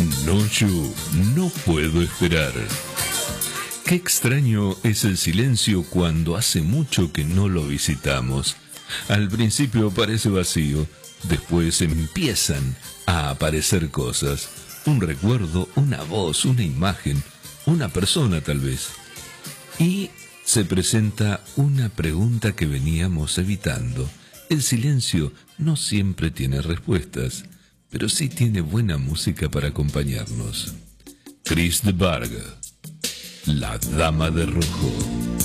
No, yo no puedo esperar. Qué extraño es el silencio cuando hace mucho que no lo visitamos. Al principio parece vacío, después empiezan a aparecer cosas. Un recuerdo, una voz, una imagen, una persona tal vez. Y se presenta una pregunta que veníamos evitando. El silencio no siempre tiene respuestas, pero sí tiene buena música para acompañarnos. Chris de Burgh, La Dama de Rojo.